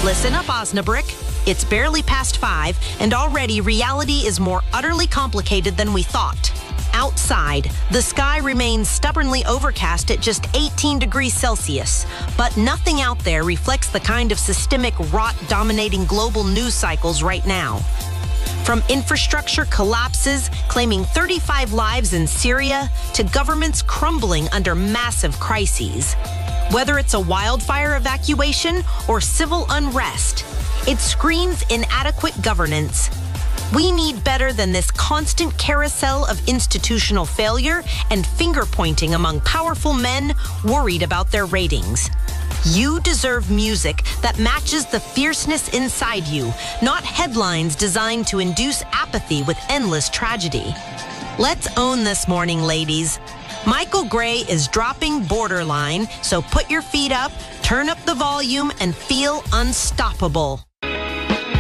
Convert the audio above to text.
Listen up, Osnabrück. It's barely past 5, and already reality is more utterly complicated than we thought. Outside, the sky remains stubbornly overcast at just 18 degrees Celsius, but nothing out there reflects the kind of systemic rot dominating global news cycles right now. From infrastructure collapses claiming 35 lives in Syria to governments crumbling under massive crises. Whether it's a wildfire evacuation or civil unrest, it screams inadequate governance. We need better than this constant carousel of institutional failure and finger-pointing among powerful men worried about their ratings. You deserve music that matches the fierceness inside you, not headlines designed to induce apathy with endless tragedy. Let's own this morning, ladies. Michael Gray is dropping Borderline, so put your feet up, turn up the volume, and feel unstoppable.